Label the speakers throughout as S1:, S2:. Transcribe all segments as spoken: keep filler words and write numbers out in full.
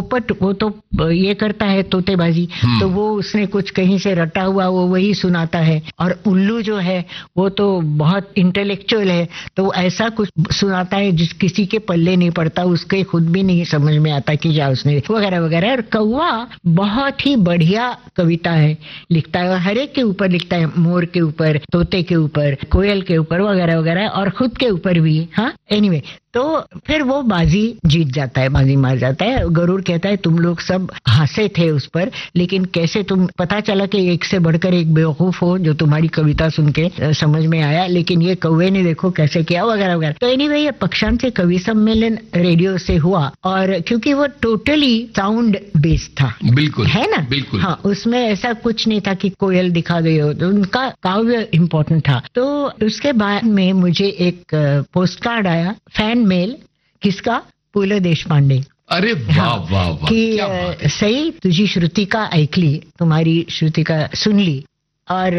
S1: पोपट वो तो ये करता है तोतेबाजी, तो वो उसने कुछ कहीं से रटा हुआ वो वही सुनाता है। और उल्लू जो है वो तो बहुत इंटेलेक्चुअल है, तो ऐसा कुछ सुनाता है जिस किसी के पल्ले नहीं पड़ता, उसके खुद भी नहीं समझ में आता कि क्या उसने, वगैरह वगैरह। और कौवा बहुत ही बढ़िया कविता है, लिखता है, हर एक के ऊपर लिखता है, मोर के ऊपर, तोते के ऊपर, कोयल के ऊपर, वगैरह वगैरह, और खुद के ऊपर भी। हाँ, एनीवे, तो फिर वो बाजी जीत जाता है, बाजी मार जाता है। गरुड़ कहता है तुम लोग सब हंसे थे उस पर, लेकिन कैसे तुम, पता चला कि एक से बढ़कर एक बेवकूफ हो जो तुम्हारी कविता सुन के समझ में आया, लेकिन ये कौवे ने देखो कैसे किया, वगैरह वगैरह। तो एनीवे, ये पक्षांत से कवि सम्मेलन रेडियो से हुआ, और क्योंकि वो टोटली साउंड बेस्ड था,
S2: बिल्कुल
S1: है ना,
S2: बिल्कुल।
S1: हाँ, उसमें ऐसा कुछ नहीं था कि कोयल दिखा गई हो, तो उनका काव्य इम्पोर्टेंट था। तो उसके बाद में मुझे एक पोस्ट कार्ड आया, फैन मेल, किसका, पु ल देशपांडे।
S2: अरे वाह वाह वाह,
S1: कि
S2: क्या बात है।
S1: सई तुझी श्रुतिका ऐकली, तुम्हारी श्रुतिका सुन ली और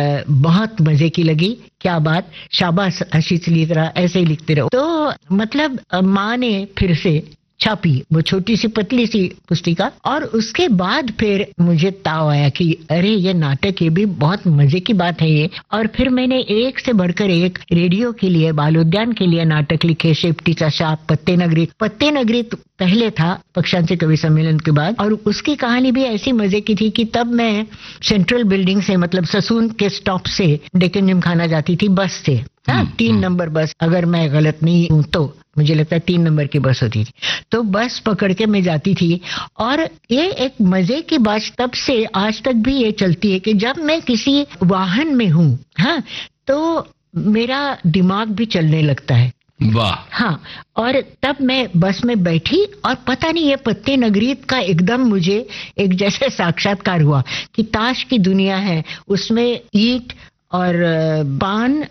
S1: बहुत मजे की लगी, क्या बात, शाबाश, अशीच लिख रहा, ऐसे ही लिखते रहो। तो मतलब माँ ने फिर से छापी वो छोटी सी पतली सी पुस्तिका, और उसके बाद फिर मुझे ताव आया कि अरे ये नाटक, ये भी बहुत मजे की बात है ये। और फिर मैंने एक से बढ़कर एक रेडियो के लिए, बाल उद्यान के लिए नाटक लिखे, शेपटीचा शाप, पत्ते नगरी। पत्ते नगरी पहले था पक्षांत से कवि सम्मेलन के बाद, और उसकी कहानी भी ऐसी मजे की थी कि तब मैं सेंट्रल बिल्डिंग से, मतलब ससून के स्टॉप से डेक्कन जिमखाना जाती थी बस से। हाँ, तीन नंबर बस, अगर मैं गलत नहीं हूं तो मुझे लगता है तीन नंबर की बस होती थी। तो बस पकड़ के मैं जाती थी, और ये एक मजे की बात तब से आज तक भी ये चलती है कि जब मैं किसी वाहन में हूँ, हाँ, तो मेरा दिमाग भी चलने लगता है।
S2: वाह।
S1: हाँ, और तब मैं बस में बैठी, और पता नहीं ये पत्ते नगरी का एकदम मुझे एक जैसे साक्षात्कार हुआ कि ताश की दुनिया है, उसमें ईंट और पान,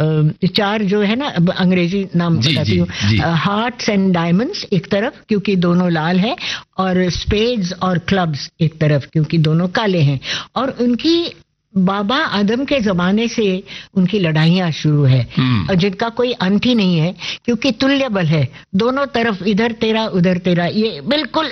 S1: चार जो है ना, अंग्रेजी नाम बताती हूँ, हार्ट्स एंड डायमंड्स एक तरफ क्योंकि दोनों लाल है, और स्पेड्स और क्लब्स एक तरफ क्योंकि दोनों काले हैं। और उनकी बाबा आदम के जमाने से उनकी लड़ाइयां शुरू है, और जिनका कोई अंत ही नहीं है, क्योंकि तुल्य बल है दोनों तरफ, इधर तेरा उधर तेरा, ये बिल्कुल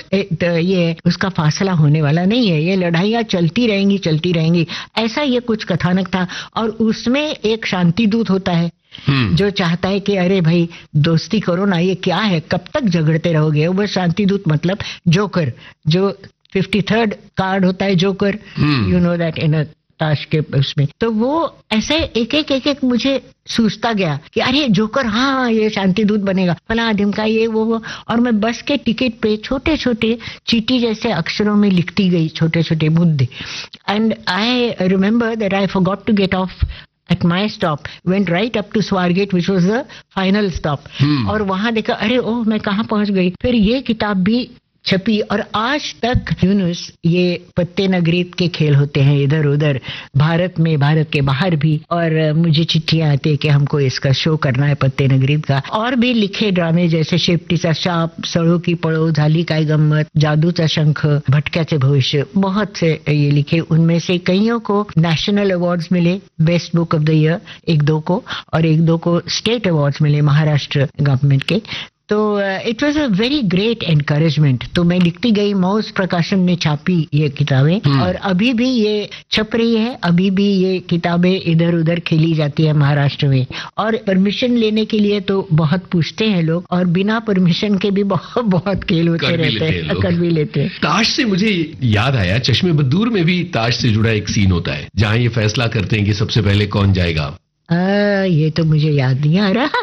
S1: ये उसका फासला होने वाला नहीं है, ये लड़ाइयां चलती रहेंगी चलती रहेंगी, ऐसा ये कुछ कथानक था। और उसमें एक शांति दूत होता है जो चाहता है कि अरे भाई दोस्ती करो ना, ये क्या है, कब तक झगड़ते रहोगे। वो शांति दूत मतलब जोकर, जो फिफ्टी थर्ड कार्ड होता है joker, you know that in अ ताश के उसमें। तो वो ऐसे एक एक एक एक मुझे सूझता गया कि अरे जोकर, हाँ ये शांति दूत बनेगा, फला ढिमका, ये वो वो। और मैं बस के टिकट पे छोटे छोटे चीटी जैसे अक्षरों में लिखती गई छोटे छोटे मुद्दे। And I remember that I forgot to get of at my stop, went right up to Swargate, which was the final stop. hmm. और वहां देखा, अरे ओह मैं कहाँ पहुंच गई। फिर ये किताब भी छपी, और आज तक यूनुस ये पत्ते नगरीत के खेल होते हैं इधर उधर, भारत में, भारत के बाहर भी। और मुझे चिट्ठियां आती है कि हमको इसका शो करना है पत्ते नगरीत का। और भी लिखे ड्रामे जैसे शेपटीचा शाप, सड़ो की पड़ो, झाली काय गम्मत, जादूचा शंख, भटक्याचे भविष्य, बहुत से ये लिखे। उनमें से कईयों को नेशनल अवार्ड्स मिले, best book of the year एक दो को, और एक दो को स्टेट अवार्ड्स मिले महाराष्ट्र गवर्नमेंट के। तो it was a very great encouragement. तो मैं लिखती गई, मौज प्रकाशन ने छापी ये किताबें, hmm. और अभी भी ये छप रही है, अभी भी ये किताबें इधर उधर खेली जाती है महाराष्ट्र में। और परमिशन लेने के लिए तो बहुत पूछते हैं लोग, और बिना परमिशन के भी बहुत बहुत खेल होते रहते हैं, कर भी लेते हैं।
S2: ताश से मुझे याद आया, चश्मे बद्दूर में भी ताश से जुड़ा एक सीन होता है जहाँ ये फैसला करते हैं कि सबसे पहले कौन जाएगा।
S1: आ, ये तो मुझे याद नहीं आ रहा।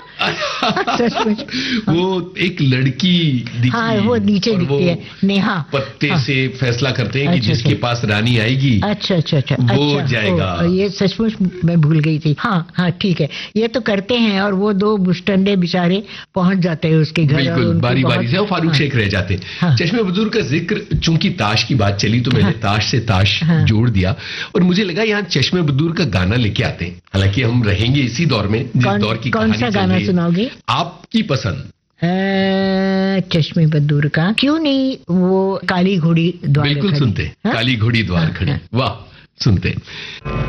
S2: वो एक लड़की दिखी,
S1: हाँ, वो नीचे दिखती है, नेहा,
S2: पत्ते
S1: हाँ,
S2: से फैसला करते हैं कि
S1: अच्छा,
S2: जिसके
S1: अच्छा,
S2: पास रानी आएगी
S1: अच्छा अच्छा अच्छा
S2: वो
S1: अच्छा,
S2: जाएगा।
S1: ओ, ये सचमुच मैं भूल गई थी। हाँ हाँ ठीक है, ये तो करते हैं, और वो दो बुष्टंडे बेचारे पहुंच जाते हैं उसके घर,
S2: बिल्कुल बारी बारी से, और फारूक शेख रह जाते हैं। हाँ, चश्मे बद्दूर का जिक्र, चूंकि ताश की बात चली तो मैंने हाँ, ताश से ताश हाँ, जोड़ दिया, और मुझे लगा यहाँ चश्मे बद्दूर का गाना लेके आते हैं। हालांकि हम रहेंगे इसी दौर में जिस दौर की
S1: कौन सा गाना सुनाओगे?
S2: आपकी पसंद।
S1: चश्मे बद्दूर का क्यों नहीं, वो काली घोड़ी द्वार,
S2: बिल्कुल सुनते, काली घोड़ी द्वार खड़ी, वाह, सुनते।